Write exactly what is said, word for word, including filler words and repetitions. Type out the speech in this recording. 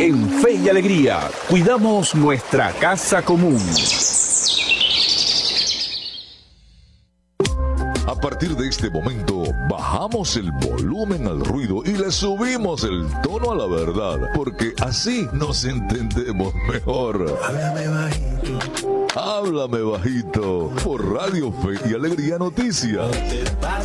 En Fe y Alegría, cuidamos nuestra casa común. A partir de este momento, bajamos el volumen al ruido y le subimos el tono a la verdad, porque así nos entendemos mejor. Háblame bajito. Háblame bajito por Radio Fe y Alegría Noticias.